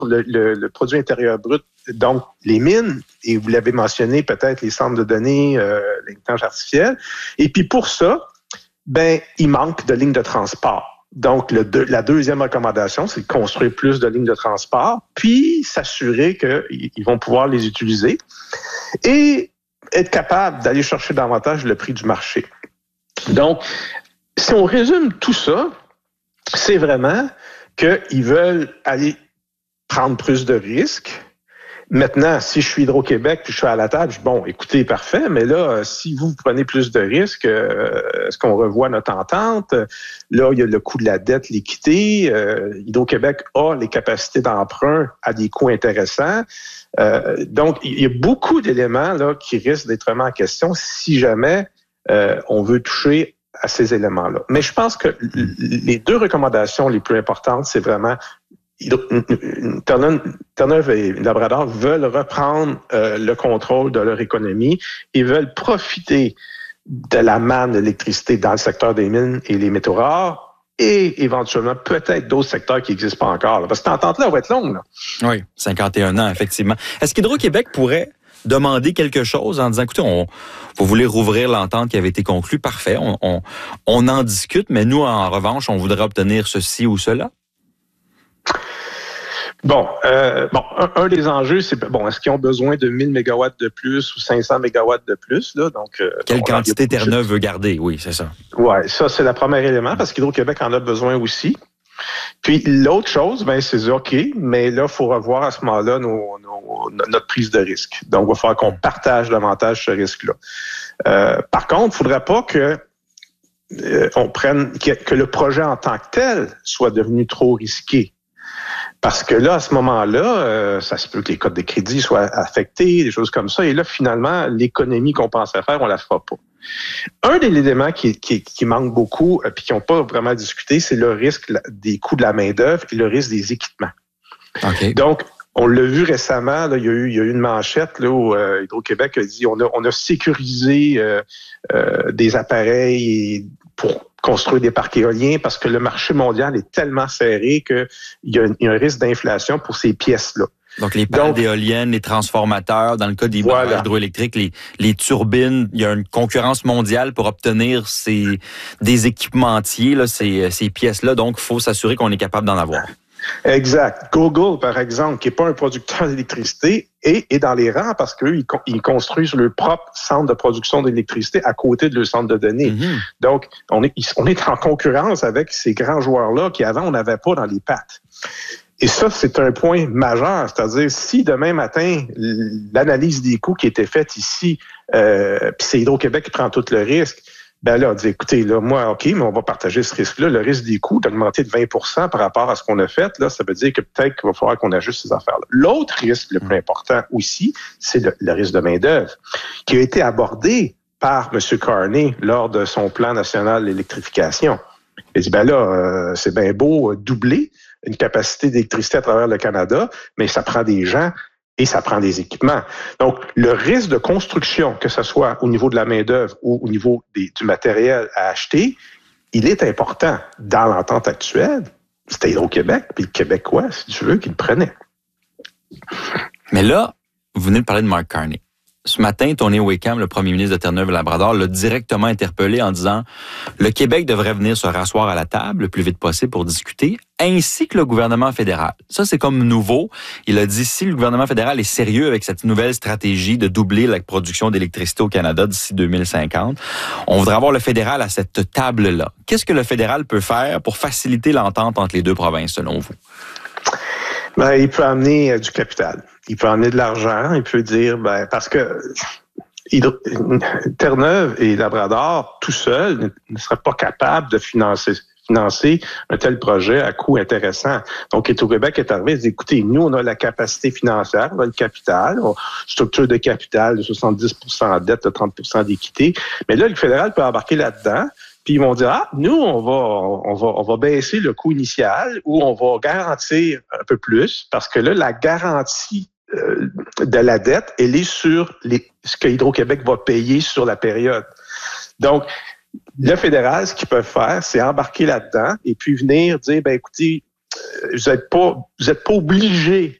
le produit intérieur brut, donc les mines, et vous l'avez mentionné, peut-être les centres de données, l'intelligence artificielle. Et puis pour ça, il manque de lignes de transport. Donc, la deuxième recommandation, c'est de construire plus de lignes de transport, puis s'assurer qu'ils vont pouvoir les utiliser et être capable d'aller chercher davantage le prix du marché. Donc, si on résume tout ça, c'est vraiment qu'ils veulent aller prendre plus de risques. Maintenant, si je suis Hydro-Québec puis je suis à la table, je dis, bon, écoutez, parfait, mais là, si vous prenez plus de risques, est-ce qu'on revoit notre entente? Là, il y a le coût de la dette, l'équité. Hydro-Québec a les capacités d'emprunt à des coûts intéressants. Donc, il y a beaucoup d'éléments là qui risquent d'être remis en question si jamais on veut toucher à ces éléments-là. Mais je pense que les deux recommandations les plus importantes, c'est vraiment Terre-Neuve et Labrador veulent reprendre le contrôle de leur économie et veulent profiter de la manne d'électricité dans le secteur des mines et les métaux rares et éventuellement peut-être d'autres secteurs qui n'existent pas encore. Là. Parce que cette entente-là va être longue. Là. Oui, 51 ans, effectivement. Est-ce qu'Hydro-Québec pourrait demander quelque chose en disant, écoutez, vous voulez rouvrir l'entente qui avait été conclue, parfait, on en discute, mais nous, en revanche, on voudrait obtenir ceci ou cela? Un des enjeux, c'est, est-ce qu'ils ont besoin de 1000 mégawatts de plus ou 500 mégawatts de plus, là? Donc, quelle quantité Terre-Neuve veut garder? Oui, c'est ça. Ouais, ça, c'est le premier élément parce qu'Hydro-Québec en a besoin aussi. Puis, l'autre chose, c'est OK, mais là, il faut revoir à ce moment-là notre prise de risque. Donc, il va falloir qu'on partage davantage ce risque-là. Par contre, il ne faudrait pas que le projet en tant que tel soit devenu trop risqué. Parce que là, à ce moment-là, ça se peut que les cotes de crédit soient affectés, des choses comme ça. Et là, finalement, l'économie qu'on pensait faire, on la fera pas. Un des éléments qui manque beaucoup, puis qui n'ont pas vraiment discuté, c'est le risque des coûts de la main-d'œuvre et le risque des équipements. Okay. Donc, on l'a vu récemment, là, il y a eu une manchette là, où Hydro-Québec a dit on a sécurisé des appareils pour construire des parcs éoliens parce que le marché mondial est tellement serré qu'il y a un risque d'inflation pour ces pièces-là. Donc, les pales d'éoliennes, les transformateurs, dans le cas des barrages hydroélectriques, les turbines, il y a une concurrence mondiale pour obtenir des équipementiers, là, ces pièces-là. Donc, il faut s'assurer qu'on est capable d'en avoir. Exact. Google, par exemple, qui n'est pas un producteur d'électricité, est dans les rangs parce qu'eux, ils construisent leur propre centre de production d'électricité à côté de leur centre de données. Mm-hmm. Donc, on est en concurrence avec ces grands joueurs-là qui, avant, on n'avait pas dans les pattes. Et ça, c'est un point majeur. C'est-à-dire, si demain matin, l'analyse des coûts qui était faite ici, puis c'est Hydro-Québec qui prend tout le risque, là, on dit, écoutez, là, moi, OK, mais on va partager ce risque-là. Le risque des coûts d'augmenter de 20% par rapport à ce qu'on a fait, là, ça veut dire que peut-être qu'il va falloir qu'on ajuste ces affaires-là. L'autre risque, le plus important aussi, c'est le risque de main-d'œuvre, qui a été abordé par M. Carney lors de son plan national d'électrification. Il dit, c'est bien beau doubler une capacité d'électricité à travers le Canada, mais ça prend des gens et ça prend des équipements. Donc, le risque de construction, que ce soit au niveau de la main-d'œuvre ou au niveau du matériel à acheter, il est important. Dans l'entente actuelle, c'était Hydro-Québec, puis le Québécois, si tu veux, qui le prenait. Mais là, vous venez de parler de Mark Carney. Ce matin, Tony Wakeham, le premier ministre de Terre-Neuve-Labrador, l'a directement interpellé en disant « Le Québec devrait venir se rasseoir à la table le plus vite possible pour discuter, ainsi que le gouvernement fédéral. » Ça, c'est comme nouveau. Il a dit « Si le gouvernement fédéral est sérieux avec cette nouvelle stratégie de doubler la production d'électricité au Canada d'ici 2050, on voudrait avoir le fédéral à cette table-là. » Qu'est-ce que le fédéral peut faire pour faciliter l'entente entre les deux provinces, selon vous? Il peut amener du capital. Il peut amener de l'argent. Il peut dire, parce que Terre-Neuve et Labrador, tout seuls, ne seraient pas capables de financer un tel projet à coût intéressant. Donc, Hydro-Québec est arrivé et dit, écoutez, nous, on a la capacité financière, on a le capital, structure de capital de 70% de dette, de 30% d'équité. Mais là, le fédéral peut embarquer là-dedans. Puis ils vont dire, nous, on va baisser le coût initial ou on va garantir un peu plus parce que là, la garantie de la dette, elle est sur ce que Hydro-Québec va payer sur la période. Donc, le fédéral, ce qu'ils peuvent faire, c'est embarquer là-dedans et puis venir dire, écoutez, vous êtes pas obligé